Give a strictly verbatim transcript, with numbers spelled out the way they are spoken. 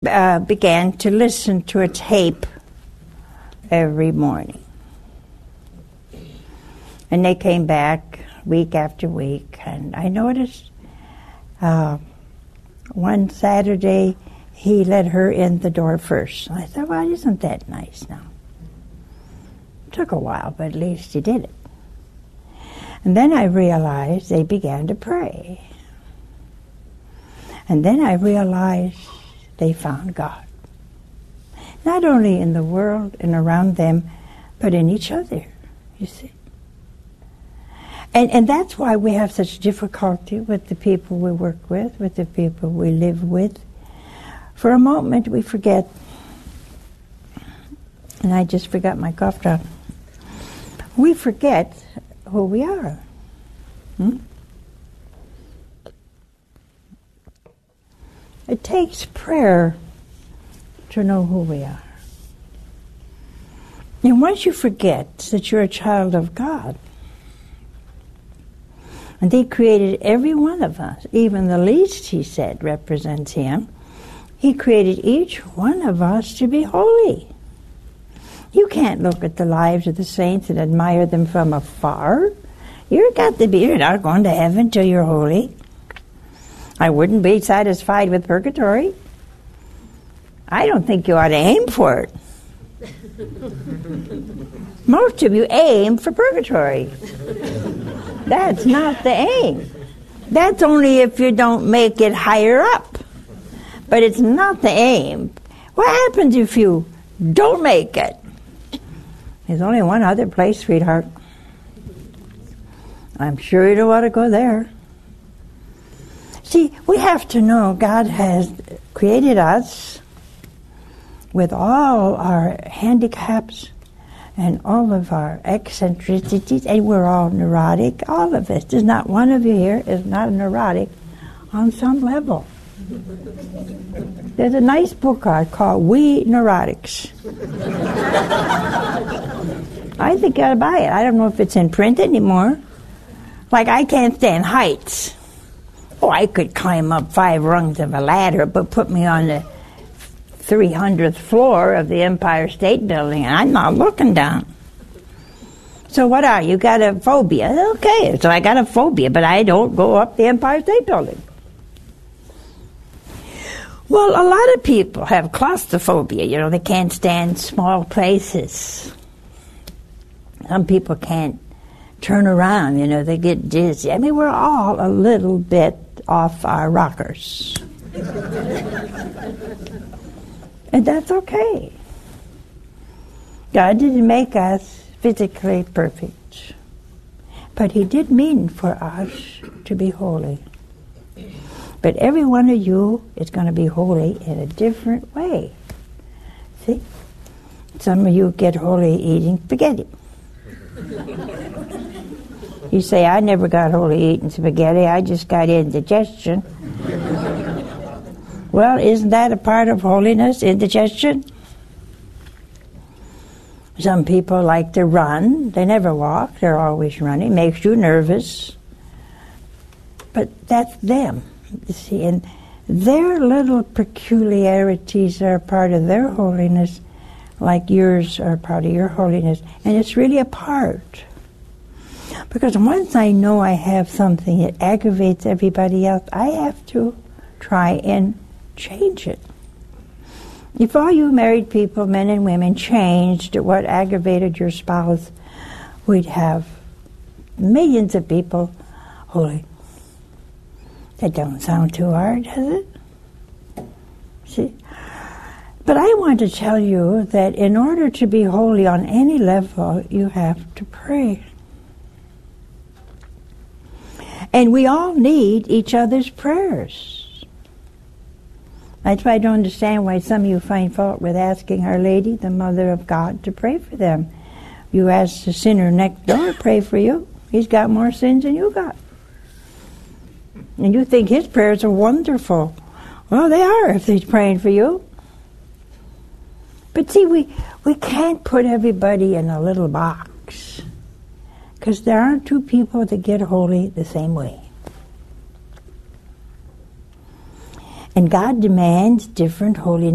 uh, began to listen to a tape every morning. And they came back week after week, and I noticed uh, one Saturday he let her in the door first. And I thought, well, isn't that nice now? It took a while, but at least he did it. And then I realized they began to pray. And then I realized they found God. Not only in the world and around them, but in each other, you see. And and that's why we have such difficulty with the people we work with, with the people we live with. For a moment we forget, and I just forgot my cough drop, we forget who we are. Hmm? It takes prayer to know who we are. And once you forget that you're a child of God, and He created every one of us, even the least, He said, represents Him. He created each one of us to be holy. You can't look at the lives of the saints and admire them from afar. You've got to be, you're not going to heaven till you're holy. I wouldn't be satisfied with purgatory. I don't think you ought to aim for it. Most of you aim for purgatory. That's not the aim. That's only if you don't make it higher up. But it's not the aim. What happens if you don't make it? There's only one other place, sweetheart. I'm sure you don't want to go there. See, we have to know God has created us with all our handicaps and all of our eccentricities, and we're all neurotic, all of us. There's not one of you here is not neurotic on some level. There's a nice book called We Neurotics. I think you ought to buy it. I don't know if it's in print anymore. Like, I can't stand heights. Oh, I could climb up five rungs of a ladder, but put me on the three hundredth floor of the Empire State Building, and I'm not looking down. So what are you? Got a phobia? Okay, so I got a phobia, but I don't go up the Empire State Building. Well, a lot of people have claustrophobia. You know, they can't stand small places. Some people can't turn around, you know, they get dizzy. I mean, we're all a little bit off our rockers. And that's okay. God didn't make us physically perfect, but He did mean for us to be holy. But every one of you is going to be holy in a different way. See? Some of you get holy eating spaghetti. You say, I never got holy eating spaghetti, I just got indigestion. Well, isn't that a part of holiness, indigestion? Some people like to run. They never walk. They're always running. Makes you nervous. But that's them, you see. And their little peculiarities are part of their holiness, like yours are part of your holiness. And it's really a part. Because once I know I have something that aggravates everybody else, I have to try and change it. If all you married people, men and women, changed what aggravated your spouse, we'd have millions of people holy. That don't sound too hard, does it? See? But I want to tell you that in order to be holy on any level, you have to pray. And we all need each other's prayers. That's why I don't understand why some of you find fault with asking Our Lady, the Mother of God, to pray for them. You ask the sinner next door to pray for you. He's got more sins than you got. And you think his prayers are wonderful. Well, they are if he's praying for you. But see, we, we can't put everybody in a little box. Because there aren't two people that get holy the same way. And God demands different holiness.